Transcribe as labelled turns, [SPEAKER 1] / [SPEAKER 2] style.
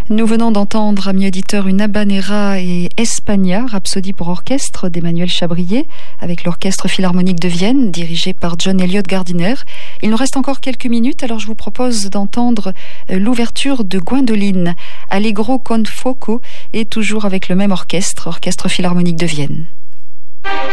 [SPEAKER 1] Nous venons d'entendre, amis auditeurs, une habanera et España, rhapsodie pour orchestre d'Emmanuel Chabrier, avec l'Orchestre Philharmonique de Vienne, dirigé par John Eliot Gardiner. Il nous reste encore quelques minutes, alors je vous propose d'entendre l'ouverture de Gwendoline, Allegro con fuoco, et toujours avec le même orchestre, Orchestre Philharmonique de Vienne.